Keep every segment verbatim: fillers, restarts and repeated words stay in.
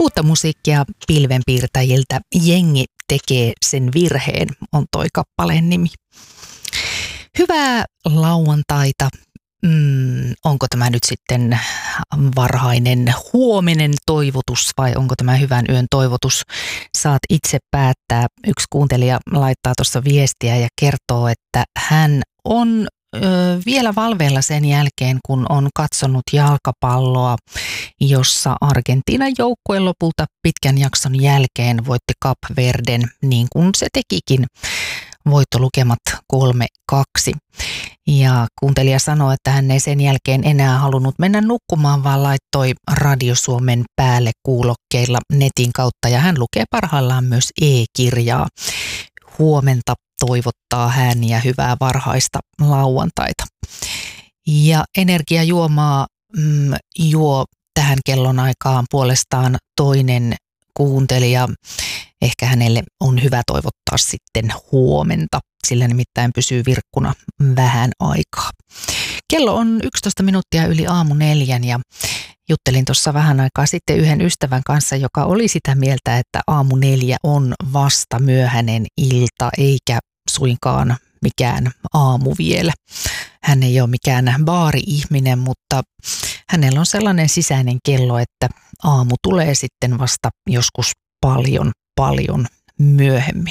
Uutta musiikkia pilvenpiirtäjiltä Jengi tekee sen virheen on toi kappaleen nimi. Hyvää lauantaita. Mm, onko tämä nyt sitten varhainen huominen toivotus vai onko tämä hyvän yön toivotus? Saat itse päättää. Yksi kuuntelija laittaa tuossa viestiä ja kertoo, että hän on ö, vielä valveilla sen jälkeen, kun on katsonut jalkapalloa, jossa Argentiinan joukkue lopulta pitkän jakson jälkeen voitti Kap Verden niin kuin se tekikin. Voittolukemat kolme kaksi. Ja kuuntelija sanoi, että hän ei sen jälkeen enää halunnut mennä nukkumaan, vaan laittoi Radio Suomen päälle kuulokkeilla netin kautta. Ja hän lukee parhaillaan myös e-kirjaa. Huomenta toivottaa hän ja hyvää varhaista lauantaita. Ja energiajuomaa mm, juo tähän kellonaikaan puolestaan toinen kuuntelija. Ehkä hänelle on hyvä toivottaa sitten huomenta, sillä nimittäin pysyy virkkuna vähän aikaa. Kello on yksitoista minuuttia yli aamu neljän ja juttelin tuossa vähän aikaa sitten yhden ystävän kanssa, joka oli sitä mieltä, että aamu neljä on vasta myöhäinen ilta eikä suinkaan mikään aamu vielä. Hän ei ole mikään baari-ihminen, mutta hänellä on sellainen sisäinen kello, että aamu tulee sitten vasta joskus paljon, paljon myöhemmin.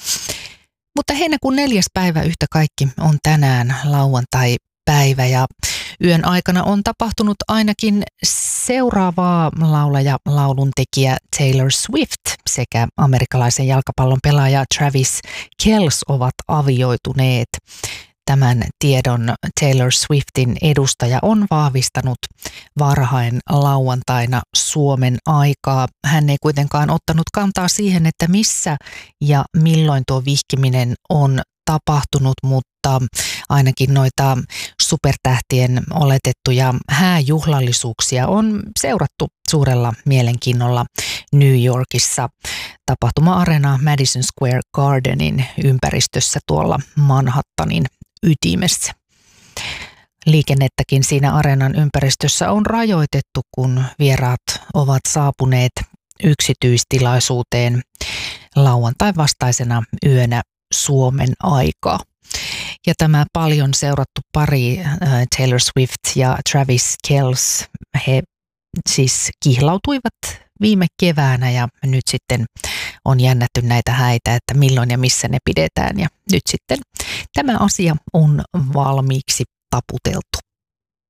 Mutta heinäkuun neljäs päivä yhtä kaikki on tänään lauantai-päivä ja yön aikana on tapahtunut ainakin seuraavaa laulaja lauluntekijä Taylor Swift sekä amerikkalaisen jalkapallon pelaaja Travis Kelce ovat avioituneet. Tämän tiedon Taylor Swiftin edustaja on vahvistanut varhain lauantaina Suomen aikaa. Hän ei kuitenkaan ottanut kantaa siihen, että missä ja milloin tuo vihkiminen on tapahtunut, mutta ainakin noita supertähtien oletettuja hääjuhlallisuuksia on seurattu suurella mielenkiinnolla New Yorkissa tapahtuma-areena Madison Square Gardenin ympäristössä tuolla Manhattanin ytimessä. Liikennettäkin siinä areenan ympäristössä on rajoitettu, kun vieraat ovat saapuneet yksityistilaisuuteen lauantain vastaisena yönä Suomen aikaa. Ja tämä paljon seurattu pari Taylor Swift ja Travis Kelce, he siis kihlautuivat viime keväänä ja nyt sitten on jännätty näitä häitä, että milloin ja missä ne pidetään ja nyt sitten tämä asia on valmiiksi taputeltu.